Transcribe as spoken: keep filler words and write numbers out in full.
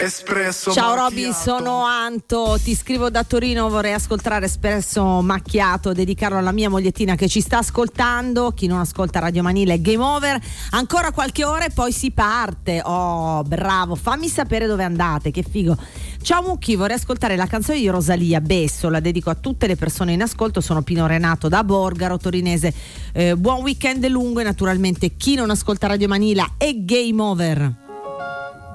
Espresso Ciao macchiato. Roby, sono Anto, ti scrivo da Torino, vorrei ascoltare Espresso Macchiato, dedicarlo alla mia mogliettina che ci sta ascoltando. Chi non ascolta Radio Manila è game over, ancora qualche ora e poi si parte. Oh bravo, fammi sapere dove andate, che figo. Ciao Mucchi, vorrei ascoltare la canzone di Rosalia, Besso, la dedico a tutte le persone in ascolto. Sono Pino Renato da Borgaro, torinese. Eh, buon weekend lungo e naturalmente chi non ascolta Radio Manila è game over.